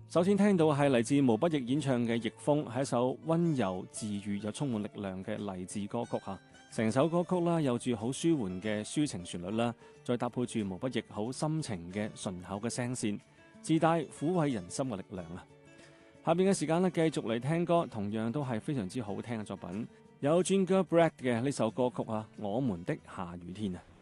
首先聽到係嚟自毛不易演唱嘅《逆風》，係一首溫柔治愈又充滿力量嘅勵志歌曲嚇。成首歌曲啦，有住好舒緩嘅抒情旋律啦，再搭配住毛不易好深情嘅順口嘅聲線，自帶撫慰人心嘅力量啊！下邊嘅時間咧，繼續嚟聽歌，同樣都係非常之好聽嘅作品，有 Ginger Bread 嘅呢首歌曲啊，《我們的下雨天》啊。